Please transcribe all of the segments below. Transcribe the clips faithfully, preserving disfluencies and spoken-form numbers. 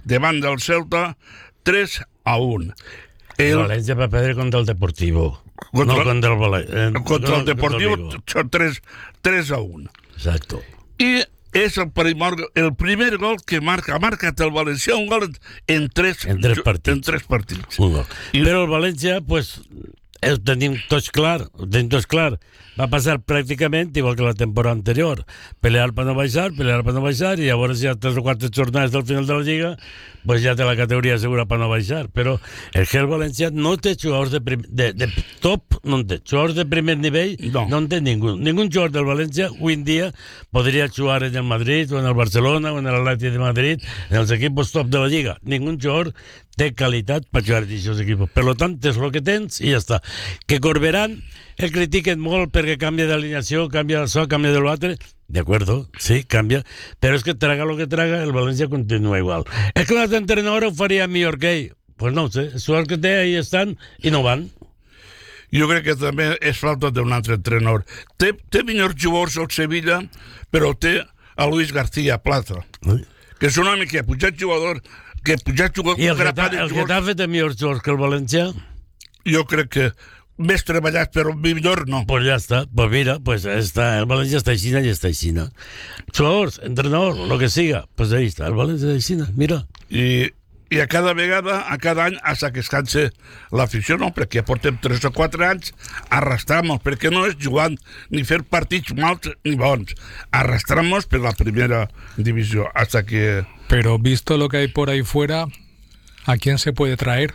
davant del Celta tres a un. El València va perdre contra el Deportivo. Contra, no contra el València. Eh, contra el Deportivo tres a un. Exacto. I és el primer, el primer gol que marca, ha marcat el València, un gol en tres, en tres partits. En tres partits. Un gol. I... Però el València, pues, ho tenim tots clar, ho tenim tots clar. Va passar pràcticament igual que la temporada anterior. Pelear per no baixar, pelear per no baixar, i llavors ja tres o quatre jornades del final de la Lliga, pues ja té la categoria segura per no baixar. Però el Gel València no té jugadors de, prim, de, de top, no en té. Jugadors de primer nivell no, no en té ningú. Ningú jugador del València avui en dia podria jugar en el Madrid, o en el Barcelona, o en l'Atlètic de Madrid, en els equipos top de la Lliga. Ningú jugador té qualitat per jugar en aquests equipos. Per tant, és el que tens i ja està. Que Corberán el critiquen molt perquè canvia d'alineació, canvia del so, canvia de l'altre. De acuerdo, sí, canvia. Però és que traga lo que traga, el València continua igual. És que l'altre entrenador ho faria millor que ell. Pues no ho sé, els jugadors que té ahí estan i no van. Jo crec que també és falta d'un altre entrenador. Té, té millors jugadors al Sevilla, però té a Luis García Plaza, eh? que és un home que ha pujat jugador, que ha pujat jugador... I el que t'ha fet millors jugadors que el València? Jo crec que més treballat, però millor no. Pues ja està, pues mira, pues està, el València està aixina i està aixina. Jugadors, entrenador, lo que siga, pues ahí està, el València està aixina, mira. I, i a cada vegada, a cada any, hasta que es canse l'afició, no? Perquè portem tres o quatre anys arrastramos, perquè no és jugant ni fer partits mals ni bons. Arrastramos per la primera divisió, hasta que... Pero visto lo que hay por ahí fuera, ¿a quién se puede traer?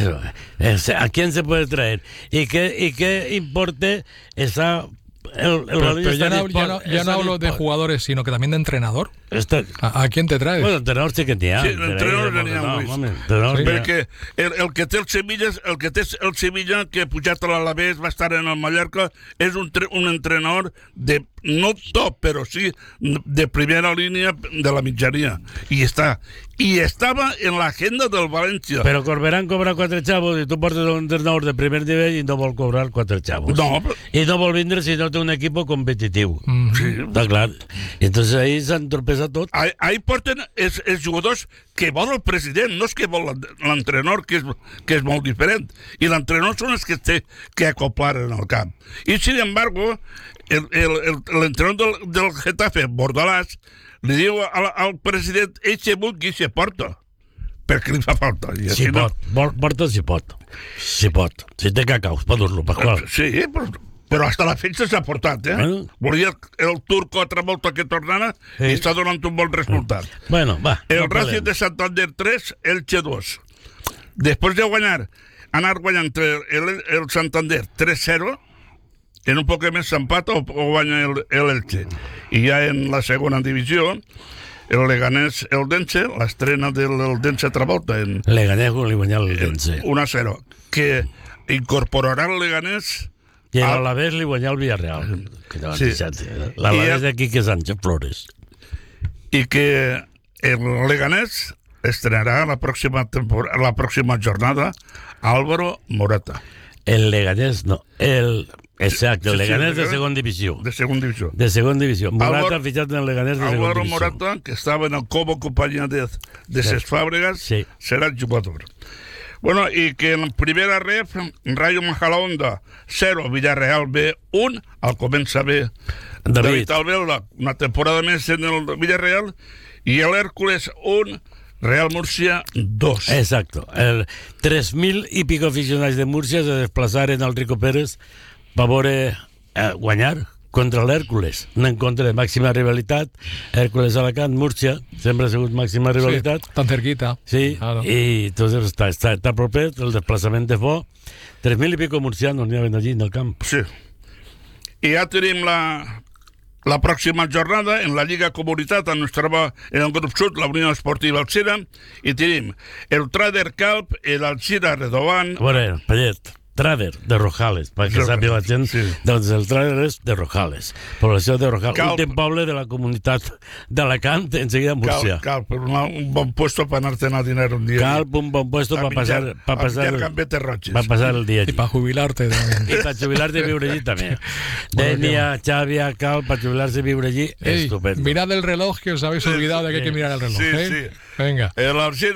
¿A quién se puede traer? ¿Y qué, y qué importe esa... El, el pero, pero ya, no, ya, no, ya no hablo de jugadores, sino que también de entrenador. Está... ¿A, ¿A quién te traes? Bueno, entrenador sí que n'hi ha. Sí, l'entrenador n'hi ha, no, Luis. No, sí. Perquè el, el que té el Sevilla, el que té el Sevilla, que ha pujat a l'Alavés, va estar en el Mallorca, és un, un entrenador de, no top, però sí de primera línia de la mitjania. I està. I estava en l'agenda del València. Però Corberán cobra quatre xavos i tu portes un entrenador de primer nivell i no vol cobrar quatre xavos. No. I no vol vindre si no té un equip competitiu. Mm. Sí. Està clar. I entonces ahí s'han torpesat tot. Ahí, ahí porten els, els jugadors que vol el president, no és que vol l'entrenador, que és, que és molt diferent. I l'entrenador són els que té que acoplar en el camp. I, sin embargo, l'entrenador del, del Getafe, Bordalàs, li diu al, al president eixe vulgui se porta, perquè li fa falta. I si pot, no... porta si pot. Si pot. Si té cacaus, pot dur-lo, Pasqual. Sí, però, però hasta la fecha s'ha portat, eh? Bueno. Volia el, el turco a Travolta que tornara sí. I està donant un bon resultat. Bueno, va. El no Racing de Santander tres, Elche dos. Després de guanyar, anar guanyant el, el, el Santander tres cero, en un poc més s'empata o, o guanya el, el Elche. I ja en la segona divisió, el Leganés, el Dense, l'estrena del Dense Travolta en... Leganés li guanya el Dense. un a zero, que incorporarà el Leganés... I a l'Alavés li guanya el Villarreal. Sí. L'Alavés de Quique Sánchez Flores. I que el Leganés estrenarà la pròxima, temporada, la pròxima jornada Álvaro Morata. El Leganés, no, el... Exacte, el Leganés sí, sí, de segona divisió. De segona divisió. De segona divisió. Morata ha fitxat en el Leganés de segona divisió. Álvaro Morata, que estava en el Cobo Companyia de, de Ses Fàbregas, sí. Serà el jugador. Bueno, i que en primera ref, Rayo Majadahonda cero, Villarreal B un, al comença B David Albelda, una temporada més en el Villarreal, i el Hércules un, Real Murcia dos. Exacto. El tres mil i pico aficionats de Múrcia se desplaçaren al Rico Pérez per veure eh, guanyar contra l'Hèrcules, un encontre de màxima rivalitat. Hèrcules-Alacant, Múrcia, sempre ha sigut màxima rivalitat. Sí, tan cerquita. Sí, claro. I entonces està, està, està proper, el desplaçament de fo. tres mil i pico murcianos n'hi havien allí en el camp. Sí. I ja tenim la, la pròxima jornada en la Lliga Comunitat, on es troba en el grup sud, la Unió Esportiva Alcira, i tenim el Trader Calp i l'Alcira Redoban. A veure, Pallet, Trader de Rojales, perquè sàpiga la gent, sí. Doncs el Trader és de Rojales, població de Rojales, Calp, últim poble de la comunitat d'Alacant, enseguida Múrcia. Calp, Calp, una, un bon puesto per anar-te a dinar un dia. Calp, un bon puesto per passar, pa passar, pa passar el dia allí. I per jubilar-te. I per jubilar-te i viure allí també. Denia, Xàbia, Calp, per jubilar-se i viure allí, Ey, estupendo. Mirad el reloj, que os habéis olvidado de que hay que mirar el reloj. Sí, ¿eh? sí. Venga. El